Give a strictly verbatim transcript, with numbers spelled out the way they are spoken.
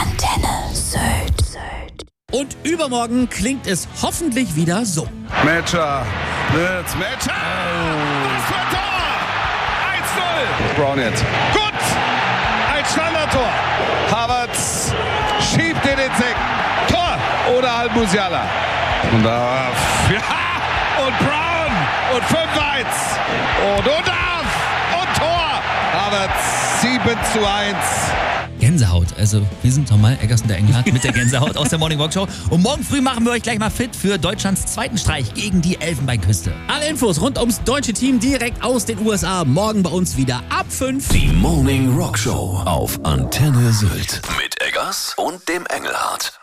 Antenne Sylt. Und übermorgen klingt es hoffentlich wieder so. Matcher, Blitz, Matcher! Was für ein Tor! eins null! Brown jetzt. Gut! Ein Standardtor. Havertz schiebt in den Sekt. Tor! Oder halt Musiala. Und da, ja! Und Brown! Und fünf eins! Und Udaf! Und Tor! Havertz sieben zu eins. Gänsehaut. Also wir sind nochmal Eggers und der Engelhardt mit der Gänsehaut aus der Morning Walk Show. Und morgen früh machen wir euch gleich mal fit für Deutschlands zweiten Streich gegen die Elfenbeinküste. Alle Infos rund ums deutsche Team direkt aus den U S A. Morgen bei uns wieder ab fünf. Die Morning Rock Show auf Antenne Sylt mit Eggers und dem Engelhardt.